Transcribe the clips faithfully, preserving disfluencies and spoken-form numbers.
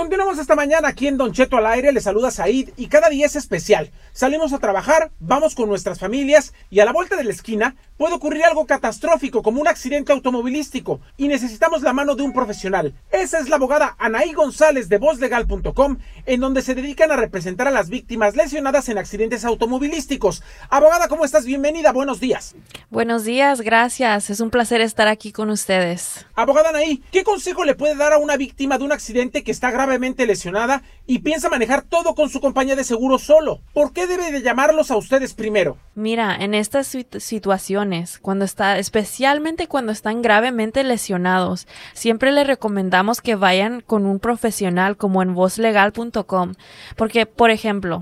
Continuamos esta mañana aquí en Don Cheto al aire, les saluda Said y cada día es especial. Salimos a trabajar, vamos con nuestras familias y a la vuelta de la esquina puede ocurrir algo catastrófico como un accidente automovilístico y necesitamos la mano de un profesional. Esa es la abogada Anaí González de voz legal punto com, en donde se dedican a representar a las víctimas lesionadas en accidentes automovilísticos. Abogada, ¿cómo estás? Bienvenida, buenos días. Buenos días, gracias. Es un placer estar aquí con ustedes. Abogada Anaí, ¿qué consejo le puede dar a una víctima de un accidente que está gravemente lesionada y piensa manejar todo con su compañía de seguro solo? ¿Por qué debe de llamarlos a ustedes primero? Mira, en estas situaciones, cuando está, especialmente cuando están gravemente lesionados, siempre les recomendamos que vayan con un profesional como en voz legal punto com, porque, por ejemplo,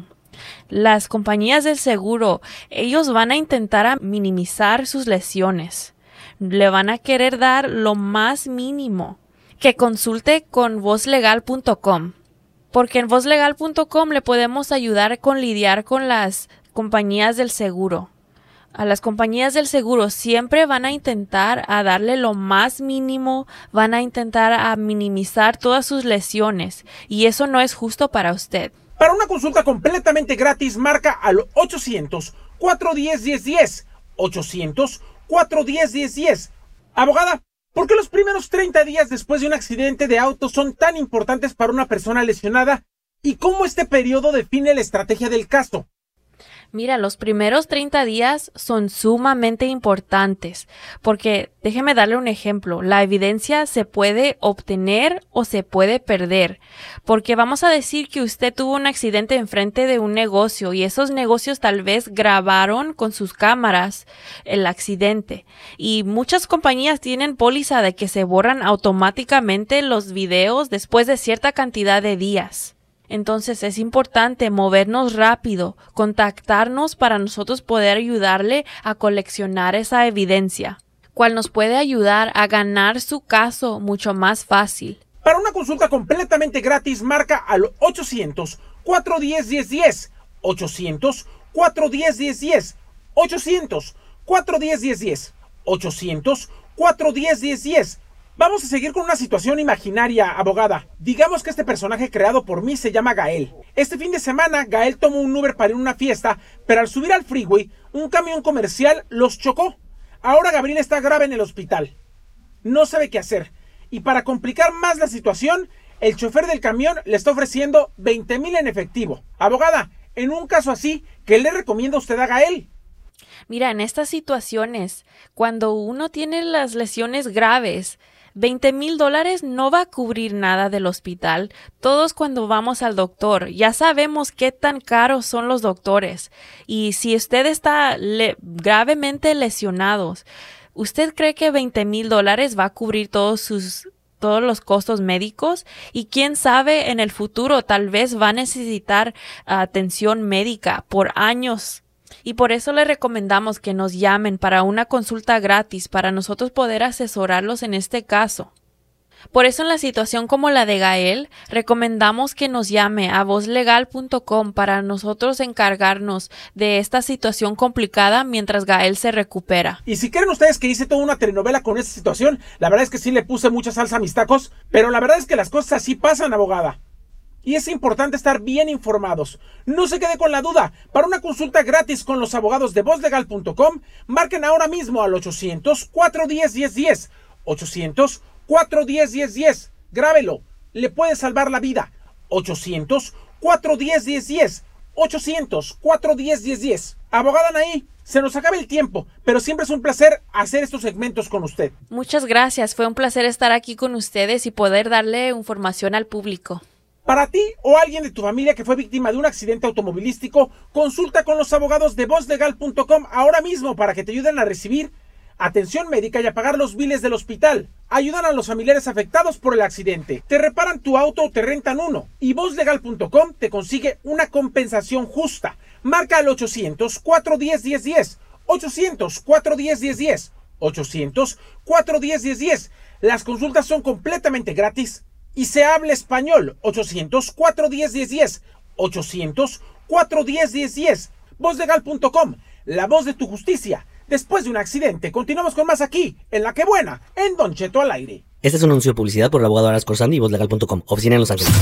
las compañías de seguro, ellos van a intentar a minimizar sus lesiones. Le van a querer dar lo más mínimo. Que consulte con voz legal punto com, porque en voz legal punto com le podemos ayudar con lidiar con las compañías del seguro. A las compañías del seguro siempre van a intentar a darle lo más mínimo, van a intentar a minimizar todas sus lesiones y eso no es justo para usted. Para una consulta completamente gratis, marca al ochocientos, cuatrocientos diez, diez diez, ochocientos, cuatrocientos diez, diez diez. Abogada, ¿por qué los primeros treinta días después de un accidente de auto son tan importantes para una persona lesionada? ¿Y cómo este periodo define la estrategia del caso? Mira, los primeros treinta días son sumamente importantes porque, déjeme darle un ejemplo, la evidencia se puede obtener o se puede perder, porque vamos a decir que usted tuvo un accidente enfrente de un negocio y esos negocios tal vez grabaron con sus cámaras el accidente y muchas compañías tienen póliza de que se borran automáticamente los videos después de cierta cantidad de días. Entonces es importante movernos rápido, contactarnos para nosotros poder ayudarle a coleccionar esa evidencia, cual nos puede ayudar a ganar su caso mucho más fácil. Para una consulta completamente gratis, marca al ochocientos, cuatrocientos diez, diez diez, ochocientos, cuatrocientos diez, diez diez, ochocientos, cuatrocientos diez, diez diez, ochocientos, cuatrocientos diez, diez diez. Vamos a seguir con una situación imaginaria, abogada. Digamos que este personaje creado por mí se llama Gael. Este fin de semana, Gael tomó un Uber para ir a una fiesta, pero al subir al freeway, un camión comercial los chocó. Ahora Gabriel está grave en el hospital. No sabe qué hacer. Y para complicar más la situación, el chofer del camión le está ofreciendo veinte mil en efectivo. Abogada, en un caso así, ¿qué le recomienda usted a Gael? Mira, en estas situaciones, cuando uno tiene las lesiones graves, veinte mil dólares no va a cubrir nada del hospital. Todos cuando vamos al doctor ya sabemos qué tan caros son los doctores. Y si usted está le- gravemente lesionado, ¿usted cree que veinte mil dólares va a cubrir todos sus todos los costos médicos? Y quién sabe, en el futuro tal vez va a necesitar atención médica por años. Y por eso le recomendamos que nos llamen para una consulta gratis para nosotros poder asesorarlos en este caso. Por eso en la situación como la de Gael, recomendamos que nos llame a voz legal punto com para nosotros encargarnos de esta situación complicada mientras Gael se recupera. Y si creen ustedes que hice toda una telenovela con esta situación, la verdad es que sí le puse mucha salsa a mis tacos, pero la verdad es que las cosas así pasan, abogada. Y es importante estar bien informados. No se quede con la duda. Para una consulta gratis con los abogados de voz legal punto com, marquen ahora mismo al ochocientos, cuatrocientos diez, diez diez. ochocientos, cuatrocientos diez, diez diez. Grábelo. Le puede salvar la vida. ochocientos, cuatrocientos diez, diez diez. ochocientos, cuatrocientos diez, diez diez. Abogada Anaí, se nos acaba el tiempo, pero siempre es un placer hacer estos segmentos con usted. Muchas gracias. Fue un placer estar aquí con ustedes y poder darle información al público. Para ti o alguien de tu familia que fue víctima de un accidente automovilístico, consulta con los abogados de voz legal punto com ahora mismo para que te ayuden a recibir atención médica y a pagar los biles del hospital. Ayudan a los familiares afectados por el accidente. Te reparan tu auto o te rentan uno. Y voz legal punto com te consigue una compensación justa. Marca al ochocientos, cuatrocientos diez, diez diez. ochocientos, cuatrocientos diez, diez diez. ochocientos, cuatrocientos diez, diez diez. Las consultas son completamente gratis y se habla español. ochocientos, cuatrocientos diez, diez diez. ochocientos, cuatrocientos diez, diez diez. voz legal punto com, la voz de tu justicia. Después de un accidente, continuamos con más aquí, en La Que Buena, en Don Cheto al aire. Este es un anuncio de publicidad por el abogado Aras Corsandi y voz legal punto com, oficina en Los Ángeles.